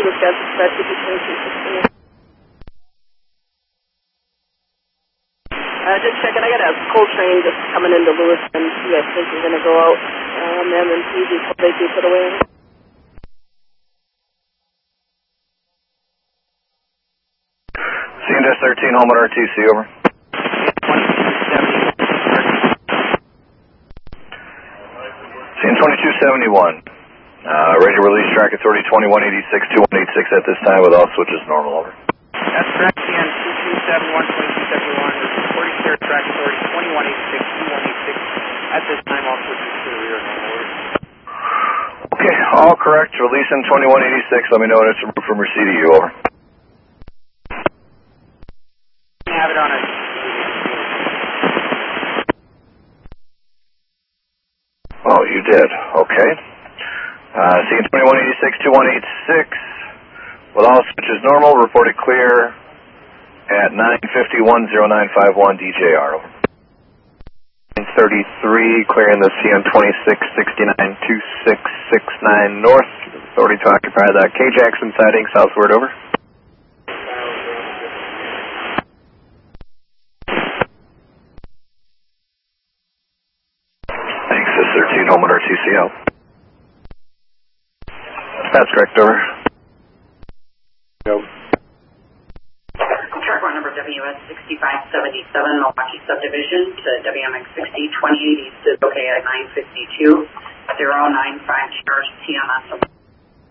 Wisconsin Dispatch, would you 2216? Just checking, I got a coal train just coming into Lewiston. You guys think you're going to go out on them and see before they do put away? CNS 13, home at RTC, over. CN 2271. Ready to release track authority 2186, 2186 at this time with all switches normal, over. That's correct, CN 2271, 2271. Reporting clear track authority 2186, 2186. At this time, all switches to the rear normal, over. Okay, all correct. Releasing 2186. Let me know when it's removed from receipt of you, over. Have it on it. Oh, you did. Okay. CN 2186, 2186. With all switches normal, reported clear at 9510951 DJR. Over. 33, clearing the CN 2669 2669 north. Authority to occupy the K Jackson siding southward, over. Thanks, this 13, home at RTCL. That's correct, over. Go. Track one number WS 6577, Milwaukee Subdivision to WMX 60 28 East is okay at 952 095 Charge TMS.